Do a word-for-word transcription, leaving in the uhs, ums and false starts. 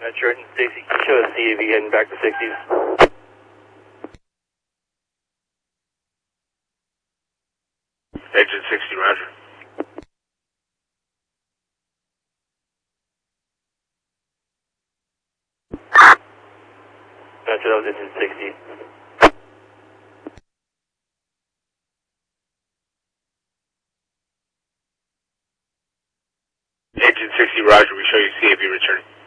Metro and sixty, can you show us C A V heading back to sixties? Engine sixty, roger. Metro, that was engine sixty. Engine sixty, roger. We show you C A V returning.